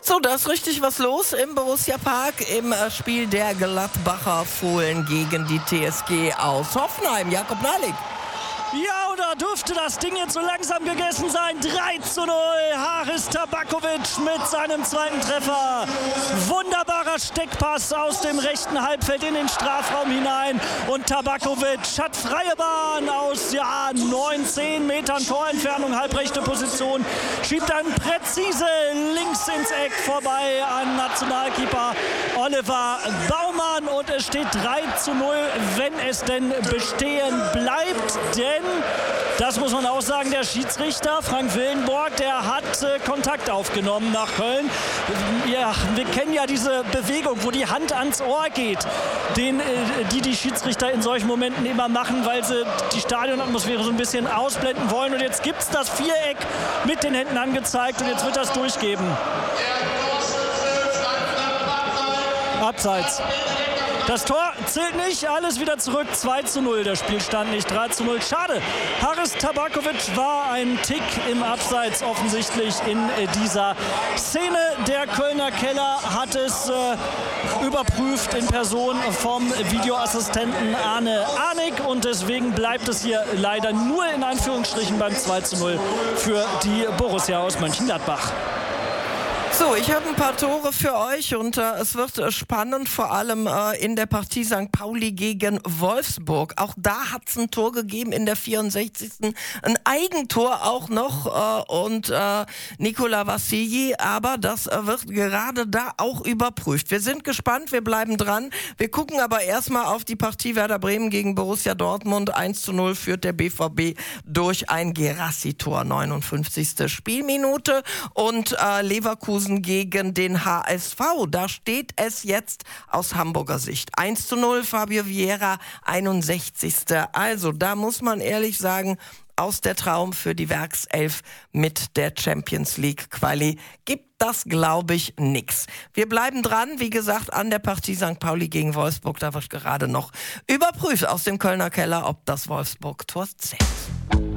So, da ist richtig was los im Borussia Park im Spiel der Gladbacher Fohlen gegen die TSG aus Hoffenheim. Jakob Nalik. Ja, oder dürfte das Ding jetzt so langsam gegessen sein? 3:0, Haris Tabakovic mit seinem zweiten Treffer. Wunderbarer Steckpass aus dem rechten Halbfeld in den Strafraum hinein. Und Tabakovic hat freie Bahn aus 9-10 Metern Torentfernung, halbrechte Position. Schiebt dann präzise links ins Eck vorbei an Nationalkeeper Oliver Baumann. Und es steht 3:0, wenn es denn bestehen bleibt. Denn, das muss man auch sagen, der Schiedsrichter Frank Willenborg, der hat Kontakt aufgenommen nach Köln. Ja, wir kennen ja diese Bewegung, wo die Hand ans Ohr geht, die Schiedsrichter in solchen Momenten immer machen, weil sie die Stadionatmosphäre so ein bisschen ausblenden wollen. Und jetzt gibt es das Viereck mit den Händen angezeigt und jetzt wird das durchgeben. Abseits. Das Tor zählt nicht, alles wieder zurück, 2:0, der Spielstand nicht 3:0. Schade, Haris Tabakovic war ein Tick im Abseits offensichtlich in dieser Szene. Der Kölner Keller hat es überprüft in Person vom Videoassistenten Arne Arnig und deswegen bleibt es hier leider nur in Anführungsstrichen beim 2:0 für die Borussia aus Mönchengladbach. So, ich habe ein paar Tore für euch und es wird spannend, vor allem in der Partie St. Pauli gegen Wolfsburg. Auch da hat es ein Tor gegeben in der 64. Ein Eigentor auch noch und Nikola Vassilji, aber das wird gerade da auch überprüft. Wir sind gespannt, wir bleiben dran. Wir gucken aber erstmal auf die Partie Werder Bremen gegen Borussia Dortmund. 1:0 führt der BVB durch ein Guirassy-Tor, 59. Spielminute und Leverkusen gegen den HSV. Da steht es jetzt aus Hamburger Sicht. 1:0, Fabio Vieira, 61. Also da muss man ehrlich sagen, aus der Traum für die Werkself mit der Champions League Quali gibt das, glaube ich, nix. Wir bleiben dran, wie gesagt, an der Partie St. Pauli gegen Wolfsburg. Da wird gerade noch überprüft aus dem Kölner Keller, ob das Wolfsburg-Tor zählt.